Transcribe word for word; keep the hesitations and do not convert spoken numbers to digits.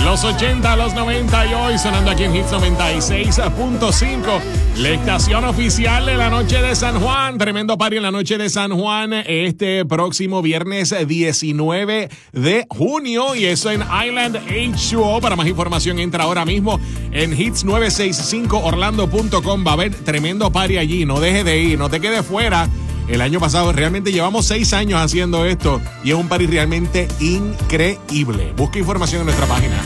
Los ochenta, los noventa y hoy sonando aquí en Hits noventa y seis punto cinco. La estación oficial de la noche de San Juan. Tremendo party en la noche de San Juan este próximo viernes diecinueve de junio. Y eso en Island H dos O. Para más información entra ahora mismo en hits nueve seis cinco orlando punto com. Va a haber tremendo party allí. No dejes de ir, no te quedes fuera. El año pasado realmente llevamos seis años haciendo esto y es un party realmente increíble. Busca información en nuestra página.